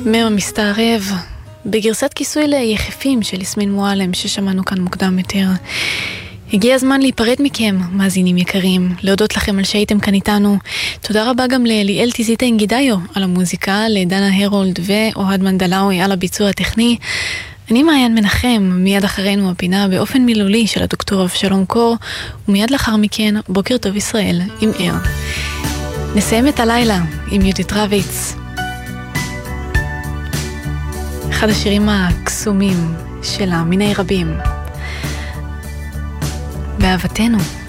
מסתערב בגרסת כיסוי ליחפים של יסמין מועלם ששמענו כאן מוקדם יותר. הגיע הזמן להיפרד מכם, מאזינים יקרים, להודות לכם על שהייתם כאן איתנו. תודה רבה גם לאליאל תיזיטה אינגידאיו על המוזיקה, לדנה הרולד ואוהד מנדלאוי על הביצוע הטכני. אני מעיין מנחם, מיד אחרינו הפינה באופן מילולי של הדוקטור אבשלום קור, ומיד לאחר מכן בוקר טוב ישראל עם עיר. נסיים את הלילה עם יהודית רביץ, אחד השירים הקסומים שלה מיני רבים, באהבתנו.